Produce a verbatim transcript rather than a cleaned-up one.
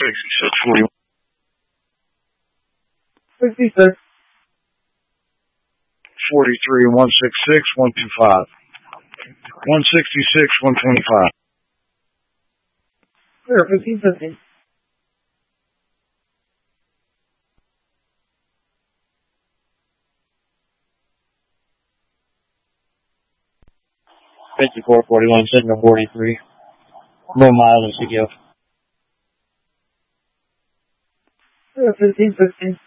sixty-six forty-one. sixty-six. forty-three, one sixty-six, one twenty-five. one sixty-six, one twenty-five. Clear, fifteen fifty. fifty-four forty-one, signal forty-three. Low mileage to give. Clear, fifteen fifty.